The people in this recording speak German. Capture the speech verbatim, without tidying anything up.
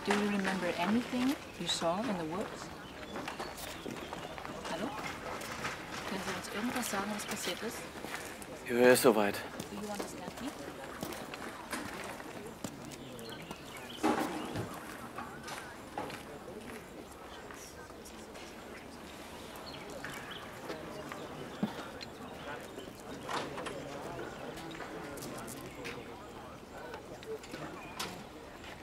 Do you remember anything you saw in the woods? Hallo? Können Sie uns irgendwas sagen, was passiert ist? Ja, er ist soweit. Do you understand me?